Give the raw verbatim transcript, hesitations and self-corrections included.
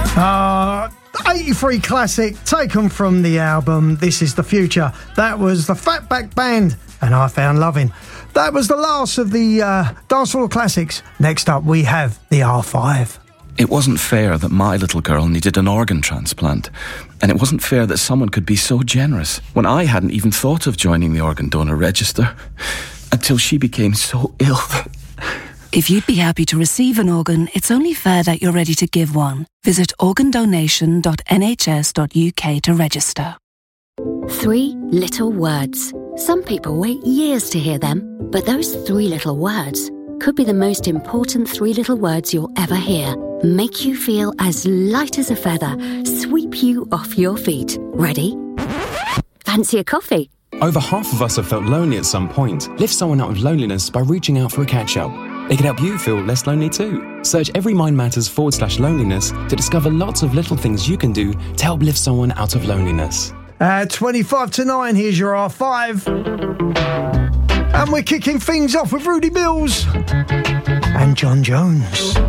Uh, eighty-three classic, taken from the album This Is the Future. That was the Fatback Band, and I Found Loving. That was the last of the uh, Dancehall classics. Next up, we have the R five. It wasn't fair that my little girl needed an organ transplant. And it wasn't fair that someone could be so generous when I hadn't even thought of joining the organ donor register until she became so ill. If you'd be happy to receive an organ, it's only fair that you're ready to give one. Visit organ donation dot n h s dot u k to register. Three little words. Some people wait years to hear them, but those three little words could be the most important three little words you'll ever hear. Make you feel as light as a feather, sweep you off your feet. Ready? Fancy a coffee? Over half of us have felt lonely at some point. Lift someone out of loneliness by reaching out for a catch-up. They can help you feel less lonely too. Search Every Mind Matters forward slash loneliness to discover lots of little things you can do to help lift someone out of loneliness. At twenty-five to nine, here's your R five. And we're kicking things off with Rudy Mills and John Jones.